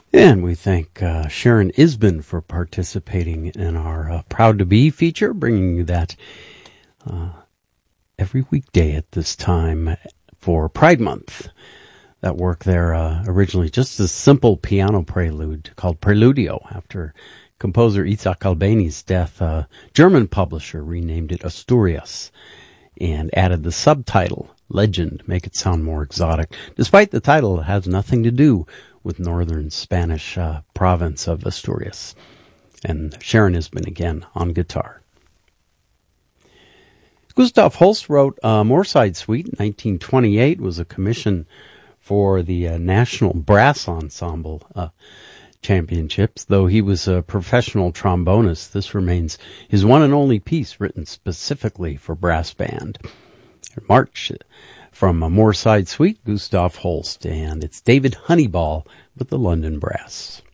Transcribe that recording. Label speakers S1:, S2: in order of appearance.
S1: And we thank Sharon Isbin for participating in our Proud to Be feature, bringing you that every weekday at this time for Pride Month. That work there originally just a simple piano prelude called Preludio. After composer Isaac Albeni's death, a German publisher renamed it Asturias and added the subtitle, Legend, make it sound more exotic. Despite the title, it has nothing to do with northern Spanish province of Asturias. And Sharon Isbin again on guitar. Gustav Holst wrote Moorside Suite in 1928, was a commission for the National Brass Ensemble Championships. Though he was a professional trombonist, this remains his one and only piece written specifically for brass band. March from Moorside Suite, Gustav Holst, and it's David Honeyball with the London Brass.